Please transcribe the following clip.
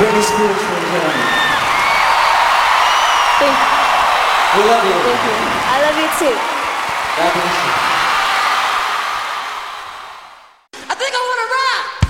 Britney Spears, for Jeremy. Thank you. We love you. Thank you. I love you too. God bless you.